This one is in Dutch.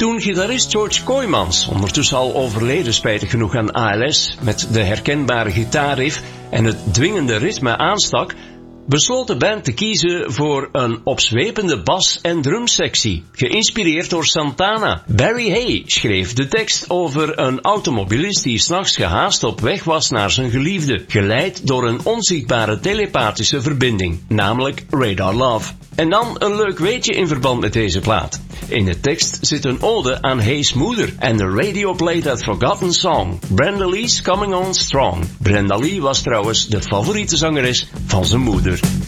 Toen gitarist George Kooijmans, ondertussen al overleden spijtig genoeg aan ALS, met de herkenbare gitaarriff en het dwingende ritme aanstak, besloot de band te kiezen voor een opzwepende bas- en drumsectie, geïnspireerd door Santana. Barry Hay schreef de tekst over een automobilist die 's nachts gehaast op weg was naar zijn geliefde, geleid door een onzichtbare telepathische verbinding, namelijk Radar Love. En dan een leuk weetje in verband met deze plaat. In de tekst zit een ode aan Hayes' moeder en de radio played that forgotten song, Brenda Lee's Coming On Strong. Brenda Lee was trouwens de favoriete zangeres van zijn moeder.